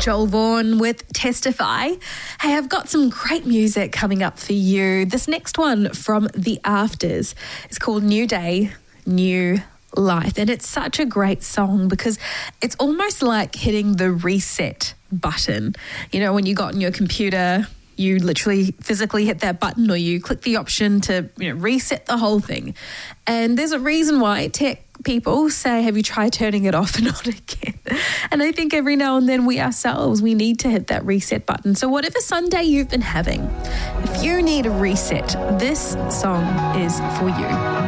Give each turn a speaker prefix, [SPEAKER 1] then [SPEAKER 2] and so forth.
[SPEAKER 1] Joel Vaughan with Testify. Hey, I've got some great music coming up for you. This next one from The Afters is called New Day, New Life. And it's such a great song because it's almost like hitting the reset button. You know, when you got on your computer, you literally physically hit that button or you click the option to reset the whole thing. And there's a reason why tech people say, have you tried turning it off and on again? And I think every now and then we need to hit that reset button. So whatever Sunday you've been having, if you need a reset, this song is for you.